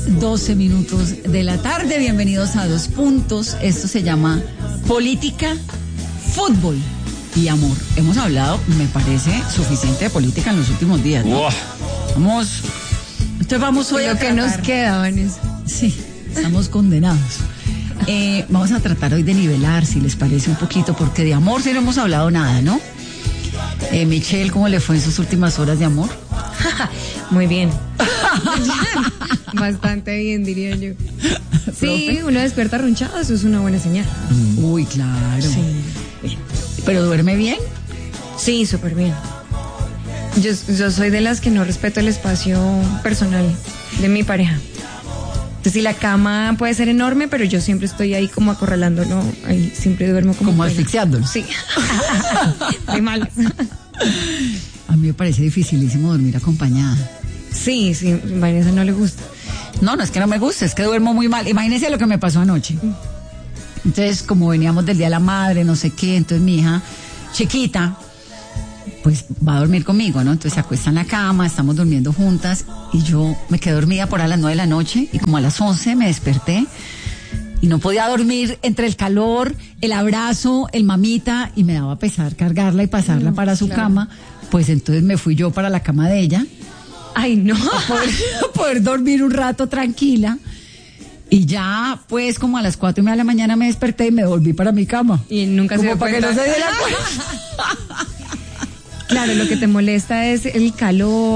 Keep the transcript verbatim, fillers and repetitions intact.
doce minutos de la tarde. Bienvenidos a Dos Puntos. Esto se llama Política, Fútbol y Amor. Hemos hablado, me parece, suficiente de política en los últimos días, ¿no? Wow. Vamos, entonces vamos hoy lo a que tratar... nos queda, Vanessa. Sí, estamos condenados. Eh, vamos a tratar hoy de nivelar, si les parece, un poquito, porque de amor sí no hemos hablado nada, ¿no? Eh, Michelle, ¿cómo le fue en sus últimas horas de amor? Muy bien. Bastante bien, diría yo. Sí, ¿Profe? uno despierta ronchado, eso es una buena señal. Uy, claro. Sí. ¿Pero duerme bien? Sí, súper bien. Yo, yo soy de las que no respeto el espacio personal de mi pareja. Entonces, si la cama puede ser enorme, pero yo siempre estoy ahí como acorralándolo, ahí siempre duermo como... Como pena. asfixiándolo. Sí. De malas. A mí me parece dificilísimo dormir acompañada. Sí, sí, a Vanessa no le gusta. No, no es que no me guste, es que duermo muy mal. Imagínense lo que me pasó anoche. Entonces, como veníamos del Día de la Madre, no sé qué, entonces mi hija chiquita, pues va a dormir conmigo, ¿no? Entonces se acuesta en la cama, estamos durmiendo juntas y yo me quedé dormida por a las nueve de la noche y como a las once me desperté y no podía dormir entre el calor, el abrazo, el mamita y me daba pesar cargarla y pasarla No, para su claro. cama. Pues entonces me fui yo para la cama de ella. Ay, no. Poder, poder dormir un rato tranquila y ya pues como a las cuatro y media de la mañana me desperté y me volví para mi cama Y nunca se como dio para que cuenta. no se diera cuenta. Claro, lo que te molesta es el calor.